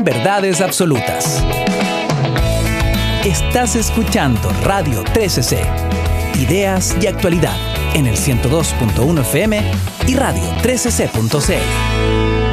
sin verdades absolutas. Estás escuchando Radio 13C, ideas y actualidad en el 102.1 FM y radio13c.cl.